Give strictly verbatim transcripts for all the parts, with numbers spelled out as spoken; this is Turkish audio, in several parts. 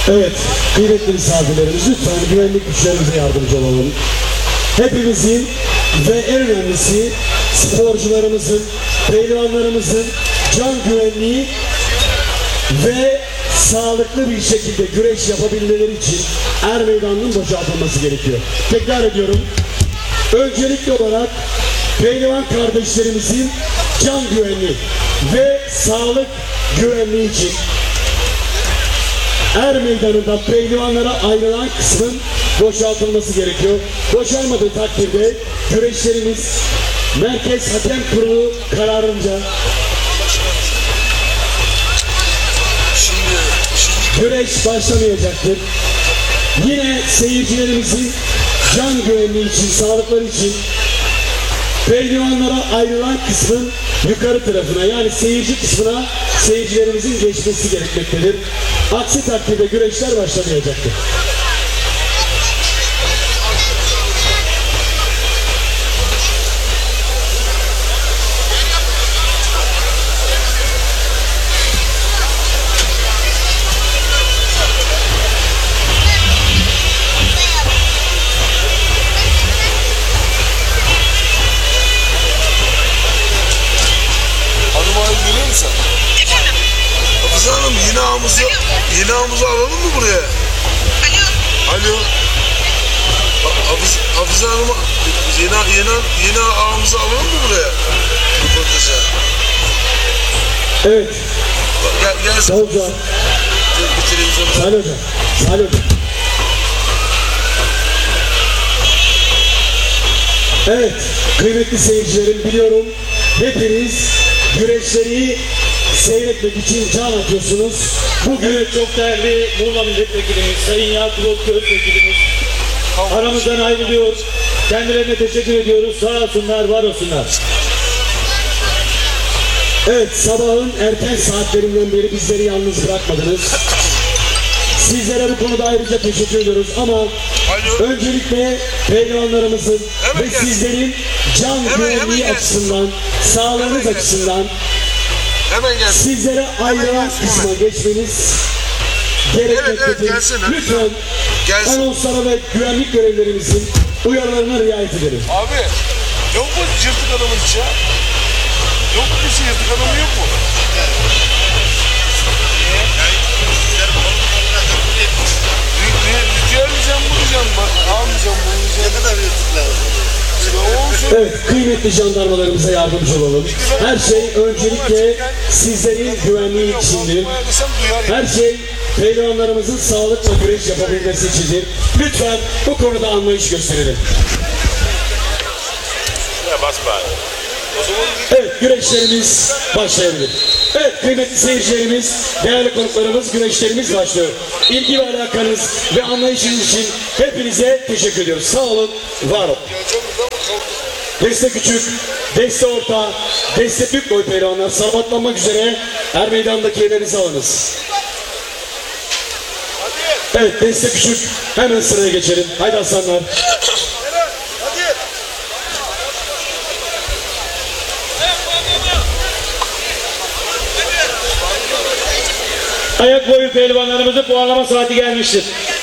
Evet, kıymetli misafirlerimiz, lütfen güvenlik güçlerimize yardımcı olalım. Hepimizin ve en önemlisi sporcularımızın, pehlivanlarımızın can güvenliği ve sağlıklı bir şekilde güreş yapabilmeleri için er meydanının boşaltılması gerekiyor. Tekrar ediyorum. Öncelikli olarak pehlivan kardeşlerimizin can güvenliği ve sağlık güvenliği için er meydanında pehlivanlara ayrılan kısmın boşaltılması gerekiyor. Boşalmadığı takdirde güreşlerimiz Merkez Hakem Kurulu kararınca güreş başlamayacaktır. Yine seyircilerimizin can güvenliği için, sağlıkları için pehlivanlara ayrılan kısmın yukarı tarafına, yani seyirci kısmına seyircilerimizin geçmesi gerekmektedir. Aksi takdirde güreşler başlamayacaktır. Hafize Hanım, yine ağımızı, yine ağımızı alalım mı buraya? Alo. Alo. Hafize, Hafize Hanım, yine, yine, yine ağımızı alalım mı buraya? Röportaja. Evet. Gel, gel. Sağ olun. Bir televizyonu. Salih Hocam. Salih Hocam. Evet, kıymetli seyircilerim, biliyorum hepiniz güreşleri seyretmek için can atıyorsunuz. Bugün Evet, çok değerli Muğla Milletvekilimiz, Sayın Yakup Özvekilimiz aramızdan ayrılıyor. Kendilerine teşekkür ediyoruz. Sağ olsunlar, var olsunlar. evet, sabahın erken saatlerinden beri bizleri yalnız bırakmadınız. Sizlere bu konuda ayrıca teşekkür ediyoruz ama Alo. öncelikle pehlivanlarımızın Hemen ve gelsin. sizlerin can Hemen, güvenliği hemen açısından, sağlığınız Hemen açısından Hemen gelsin. sizlere ayrılan gelsin kısma geçmeniz gerekmektedir. Evet, evet, gelsin, lütfen. Lütfen Gelsin. anonslara ve güvenlik görevlerimizin uyarılarına riayet edelim. Abi, yok mu yırtık adamın içi ya? Yok mu bir şey, yırtık adamı yok mu? Ritüelmeyeceğim, bu diyeceğim, bak, almayacağım, bunu diyeceğim. Ne kadar yırtık lazım? Evet, kıymetli jandarmalarımıza yardımcı olalım. Her şey öncelikle sizlerin güvenliği içindir. Her şey pehlivanlarımızın sağlıkla güreş yapabilmesi içindir. Lütfen bu konuda anlayış gösterelim. Evet, güreşlerimiz başlayabilir. Evet, kıymetli seyircilerimiz, değerli konuklarımız, güreşlerimiz başlıyor. İlgi ve alakanız ve anlayışınız için hepinize teşekkür ediyoruz. Sağ olun, var olun. Deste küçük, deste orta, deste büyük boy pehlivanlar salvatlanmak üzere er meydandaki yerlerinizi alınız. Evet, deste küçük, hemen sıraya geçelim. Haydi aslanlar. Ayak boyu pehlivanlarımızın puanlama saati gelmiştir.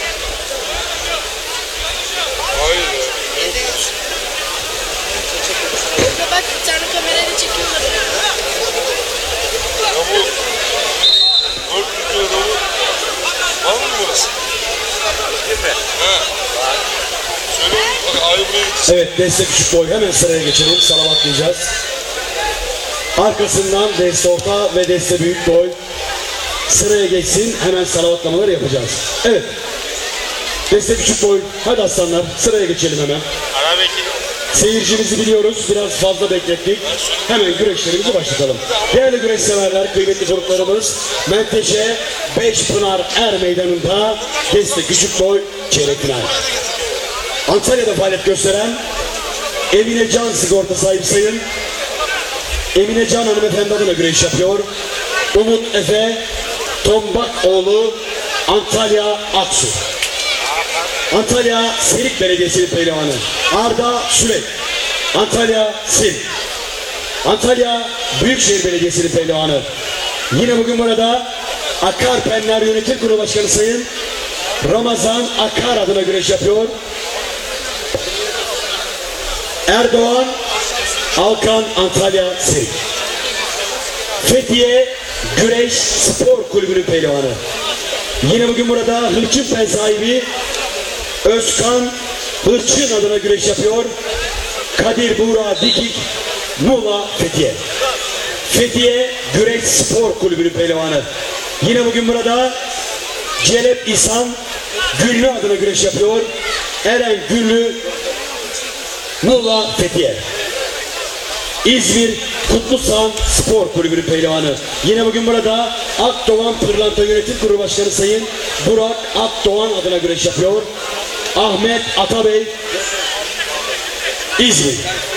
Bak bir tane kamerayla çekiyorlar. Ya bu dört yüz adamı var mı burası? Değil mi? He. Söyle bak, ay buraya gitsin. Evet, deste küçük boy, hemen sıraya geçelim. Salavatlayacağız. Arkasından deste orta ve deste büyük boy sıraya geçsin. Hemen salavatlamalar yapacağız. Evet. Deste küçük boy. Hadi aslanlar, sıraya geçelim hemen. Ara bekle. Seyircimizi biliyoruz. Biraz fazla beklettik. Hemen güreşlerimizi başlatalım. Değerli güreş severler, kıymetli konuklarımız, Menteşe Beşpınar Er Meydanı'nda deste küçük boy çeyrek final. Antalya'da faaliyet gösteren Emine Can sigorta sahibi sayın Emine Can hanımefendi adına güreş yapıyor. Umut Efe Tombakoğlu, Antalya Aksu. Antalya Serik Belediyesi pehlivanı Arda Süleyk, Antalya Sil. Antalya Büyükşehir Belediyesi pehlivanı. Yine bugün burada Akarpenler Yönetim Kurulu Başkanı Sayın Ramazan Akar adına güreş yapıyor. Erdoğan Alkan Antalya Sirk. Fethiye Güreş Spor Kulübü'nün pehlivanı. Yine bugün burada Hırçınpen sahibi Özkan Hırçın adına güreş yapıyor. Kadir Buğra Dikik Muğla Fethiye. Fethiye Güreş Spor Kulübü'nün pehlivanı. Yine bugün burada Celep İhsan Güllü adına güreş yapıyor. Eren Güllü Muğla Fethiye. İzmir Kutlusan Spor Kulübü'nün pehlivanı. Yine bugün burada Akdoğan Pırlanta Yönetim Kurulu Başkanı Sayın Burak Akdoğan adına güreş yapıyor. Ahmet Atabey İzmir.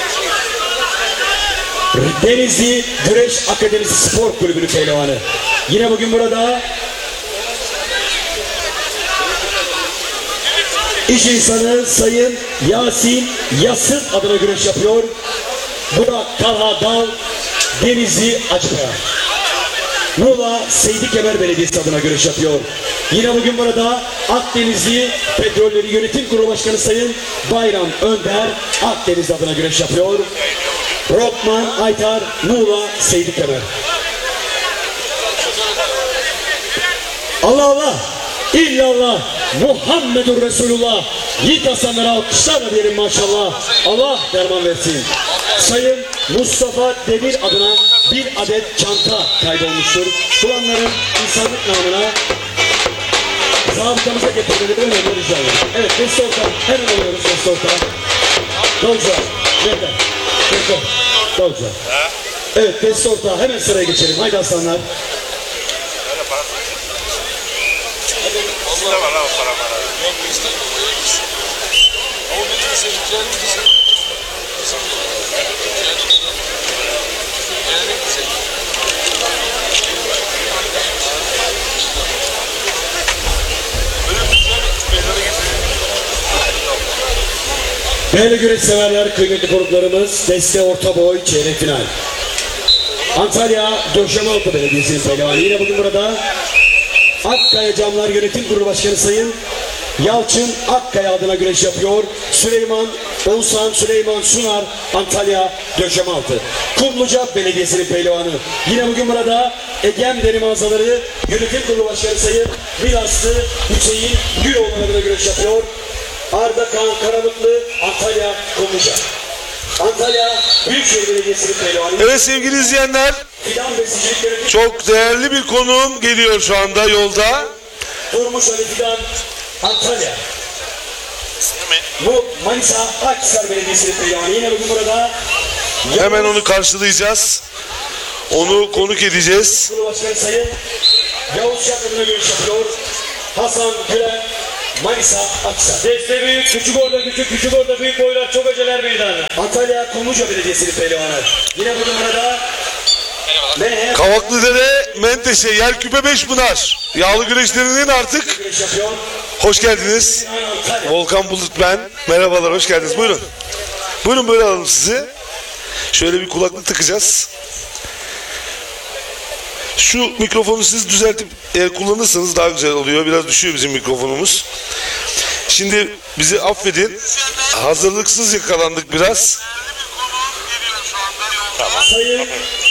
Denizli Güreş Akademisi Spor Kulübü'nün pehlivanı. Yine bugün burada İş insanı Sayın Yasin Yasır adına güreş yapıyor. Burak Talha Dal Denizli Açıkaya. Muğla Seydi Kemer Belediyesi adına güreş yapıyor. Yine bugün burada Akdenizli Petrolleri Yönetim Kurulu Başkanı Sayın Bayram Önder Akdeniz adına güreş yapıyor. Rokman Aytar Muğla Seydi Kemer. Allah Allah, illallah, Muhammedur Resulullah. Yiğit Hasanlara alkışlarla diyelim maşallah. Allah derman versin. Sayın Mustafa Demir adına bir adet çanta kaydolmuştur. Bulanların insanlık namına zabıtamıza getirmeleri önemli rica ederim. Evet, Beste Orta, hemen alıyoruz Beste Orta. Davca, nerede? Beste, Davca. Evet, Beste Orta, hemen sıraya geçelim. Haydi aslanlar. Onda var ha para para. Yok işte koyarız. Ama bir de sen güzel misin? Değerli güreş severler, kıymetli konuklarımız, Deste Orta Boy çeyrek final. Antalya Döşemealtı Belediyesi'nin pehlivanı. Yine bugün burada Akkaya Camlar Yönetim Kurulu Başkanı Sayın Yalçın Akkaya adına güreş yapıyor. Süleyman Oğuzhan Süleyman Sunar Antalya Döşemealtı. Kumluca Belediyesi'nin pehlivanı. Yine bugün burada Egem Deri Mağazaları Yönetim Kurulu Başkanı Sayın Milaslı Hüseyin Güloğlu adına güreş yapıyor. Arda Kan Karamutlu Antalya Kumluca. Antalya Büyükşehir Belediyesi'nin pehlivanı. Evet sevgili izleyenler, Fidan Besicilik Yönetim çok değerli bir konuğum geliyor şu anda yolda. Durmuş Ali Fidan Antalya. Bu Manisa Akhisar Belediyesi'nin pehlivanı. Yine bugün burada Hemen onu karşılayacağız. Onu konuk edeceğiz. Kurulu Başkanı Sayın Yavuz Şakır'ına görüş yapıyor. Hasan Gülen Manisa Akhisar. Deste büyük, küçük orada küçük, küçük orada büyük boylar, çok aceler meydanı. Antalya Kumluca Belediyesi'nin pehlivanı. Yine bugün burada Meher Kavaklıdere, Menteşe, Yerküpe Beşpınar. Yağlı güreşlerinin artık. görüş yapıyor. Hoş geldiniz. Antalya. Volkan Bulut ben. Merhabalar, hoş geldiniz. Buyurun. Buyurun böyle alalım sizi. Şöyle bir kulaklık takacağız. Şu mikrofonu siz düzeltip eğer kullanırsanız daha güzel oluyor. Biraz düşüyor bizim mikrofonumuz. Şimdi bizi affedin. Hazırlıksız yakalandık biraz. Sayın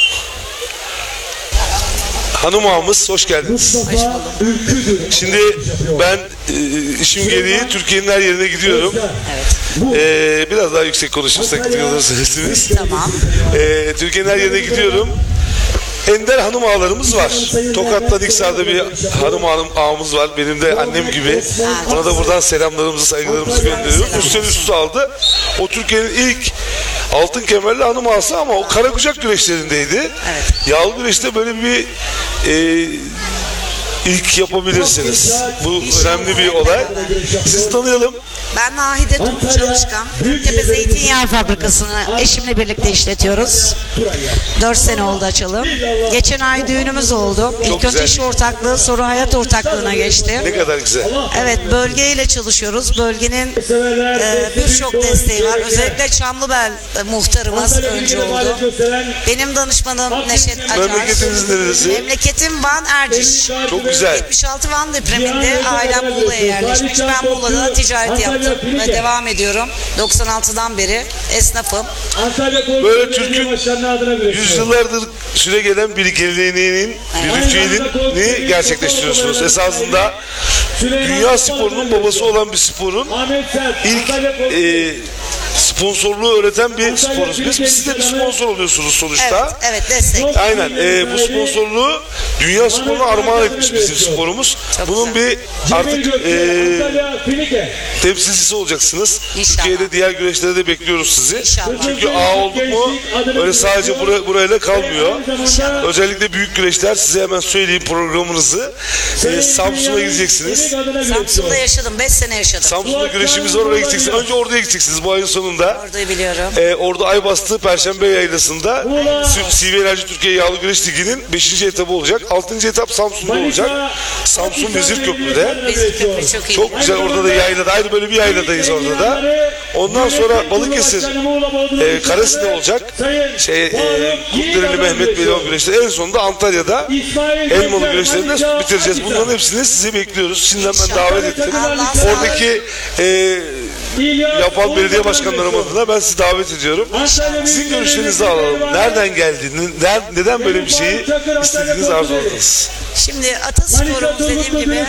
Hanım ağamız hoş geldiniz. Mustafa Ülküdür. Şimdi ben e, işim gereği Türkiye'nin her yerine gidiyorum. Bu E, biraz daha yüksek konuşursak duyulursunuz. Tamam. E, Türkiye'nin her yerine gidiyorum. Ender hanım ağalarımız var. Tokat'ta Niksar'da bir hanım ağam, ağamız var. Benim de annem gibi. Ona da buradan selamlarımızı, saygılarımızı gönderiyorum. Üstten üstü aldı. O Türkiye'nin ilk altın kemerli hanım ağası ama o karakucak güreşlerindeydi. Yağlı güreşte böyle bir e, ilk yapabilirsiniz. Bu önemli bir olay. Sizi tanıyalım. Ben Nahide Tunç Çalışkan. Gültepe Zeytinyağı Fabrikası'nı eşimle birlikte işletiyoruz. dört sene oldu açalım. Geçen ay düğünümüz oldu. İlk önce güzel. iş ortaklığı, sonra hayat ortaklığına geçti. Ne kadar güzel. Evet, bölgeyle çalışıyoruz. Bölgenin e, birçok desteği var. Özellikle Çamlıbel e, muhtarımız öncü oldu. Benim danışmanım Neşet Acar. Memleketiniz neresi? Memleketim Van Erciş. Çok güzel. yetmiş altı Van depreminde ailem Muğla'ya yerleşmiş. Ben Muğla'da ticaret yaptım ve devam ediyorum. doksan altıdan beri esnafım. Böyle Türk'ün yüzyıllardır süre gelen bir geleneğinin, bir ritüelini gerçekleştiriyorsunuz. Esasında dünya sporunun babası olan bir sporun ilk e, sponsorluğu öğreten bir sporuz biz. Siz de bir sponsor oluyorsunuz sonuçta. Evet, evet destek. Aynen. E, bu sponsorluğu dünya sporuna armağan etmiş bizim sporumuz. Çok Bunun güzel. bir artık e, temsilcisi olacaksınız. İnşallah. Türkiye'de diğer güreşlere de bekliyoruz sizi. İnşallah. Çünkü A olduk mu öyle sadece bura, burayla kalmıyor. Özellikle büyük güreşler, size hemen söyleyeyim programınızı. E, Samsun'a gideceksiniz. Samsun'da yaşadım. beş sene yaşadım. Samsun'da güreşimiz var, oraya gideceksiniz. Önce oraya gideceksiniz bu ayın sonunda. Orayı biliyorum. Ee, orada Aybastı Perşembe Yaylası'nda C V Enerji Türkiye Yağlı Güreş Ligi'nin beşinci etabı olacak. altıncı etap Samsun'da olacak. Samsun Vezirköprü'de. Vezirköprü çok iyi. Çok güzel, orada da yaylada. Aynı böyle bir yayladayız orada da. Ondan sonra Balıkesir e, Karasi'de olacak. Şey, e, Kutlareli Mehmet Bey'le güreşleri. En sonunda Antalya'da Elmalı güreşlerini bitireceğiz. Bunların hepsini sizi bekliyoruz. Şimdiden ben davet ettim. Oradaki e, yapan belediye başkanlarım adına ben sizi davet ediyorum. Sizin görüşlerinizi alalım. Nereden geldi? Ne- Neden böyle bir şeyi istediğiniz, arzuladınız? Şimdi atasporumuz dediğim gibi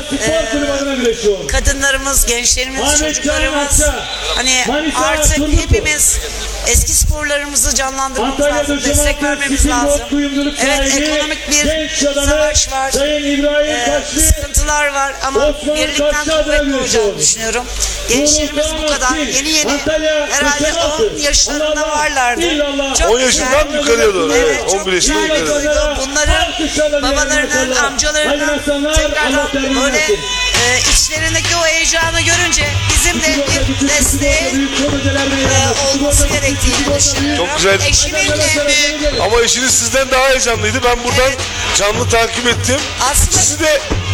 e, kadınlarımız, gençlerimiz, çocuklarımız hani artık hepimiz eski sporlarımızı canlandırmamız lazım, destek vermemiz lazım. Evet, ekonomik bir savaş var, e, sıkıntılar var ama birlikten kuvvetli olacağını düşünüyorum. Gençlerimiz bu kadar yeni yeni herhalde on yaşlarında varlardı. Çok on yaşından güzel. yukarıya doğru, evet, çok on bir yaşından güzel yukarı. duygu. Bunların babalarının, amcalarının tekrardan böyle e, içlerindeki o heyecanı görünce bizim de bir desteğe e, olması gerektiğini düşünüyorum. Çok güzel. Eşimin de büyük Ama eşiniz sizden daha heyecanlıydı. Ben buradan Evet. canlı takip ettim. Aslında- Sizi de